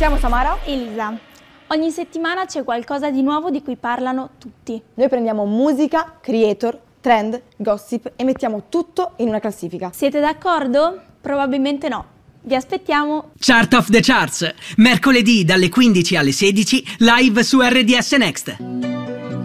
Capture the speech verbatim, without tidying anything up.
Siamo Samara e Elisa. Ogni settimana c'è qualcosa di nuovo di cui parlano tutti. Noi prendiamo musica, creator, trend, gossip e mettiamo tutto in una classifica. Siete d'accordo? Probabilmente no. Vi aspettiamo. Chart of the Charts, mercoledì dalle quindici alle sedici, live su R D S Next.